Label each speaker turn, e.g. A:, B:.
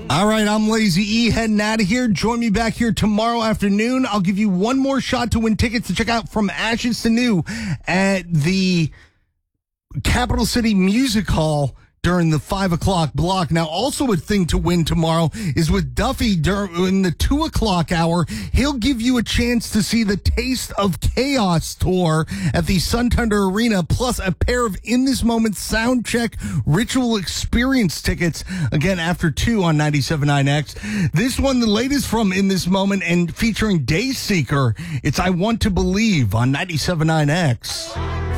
A: All right, I'm Lazy E heading out of here. Join me back here tomorrow afternoon. I'll give you one more shot to win tickets to check out From Ashes to New at the Capital City Music Hall during the 5 o'clock block. Now, also a thing to win tomorrow is with Duffy in the 2 o'clock hour. He'll give you a chance to see the Taste of Chaos tour at the Sun Thunder Arena, plus a pair of In This Moment Soundcheck Ritual Experience tickets, again, after 2 on 97.9X. This one, the latest from In This Moment and featuring Dayseeker. It's I Want to Believe on 97.9X.